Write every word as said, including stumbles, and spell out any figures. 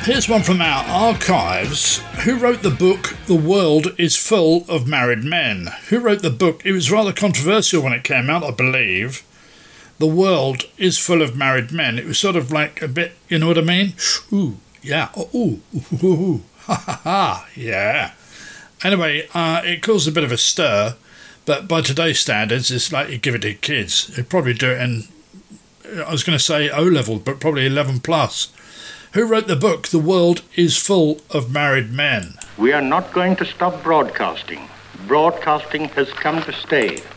Here's one from our archives. Who wrote the book The World is Full of Married Men? Who wrote the book? It was rather controversial when it came out, I believe. The World is Full of Married Men. It was sort of like a bit, you know what I mean? Ooh, yeah, oh, ooh, ooh, ooh, ooh, ha, ha, ha, yeah. Anyway, uh, it caused a bit of a stir, but by today's standards, it's like you give it to kids. They'd probably do it in, I was going to say O-level, but probably eleven plus. Who wrote the book, The World is Full of Married Men? We are not going to stop broadcasting. Broadcasting has come to stay.